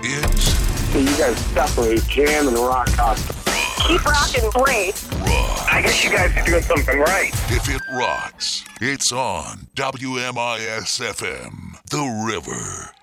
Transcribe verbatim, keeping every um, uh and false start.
It's... So you guys separate jam and rock constantly. Keep rocking, Brace. Rock. I guess you guys are doing something right. If it rocks, it's on W M I S F M, The River.